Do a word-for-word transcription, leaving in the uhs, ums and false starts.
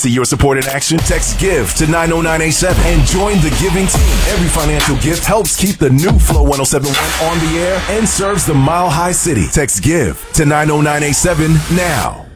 see your support in action? Text GIVE to nine oh nine eight seven and join the giving team. Every financial gift helps keep the new Flow one oh seven point one on the air and serves the Mile High City. Text GIVE to nine oh nine eight seven now.